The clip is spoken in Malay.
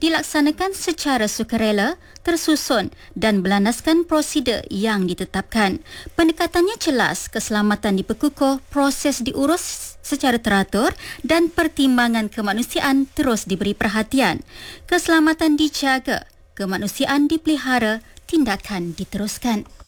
dilaksanakan secara sukarela, tersusun dan berlandaskan prosedur yang ditetapkan. Pendekatannya jelas, keselamatan diperkukuh, proses diurus secara teratur dan pertimbangan kemanusiaan terus diberi perhatian. Keselamatan dijaga, kemanusiaan dipelihara, tindakan diteruskan.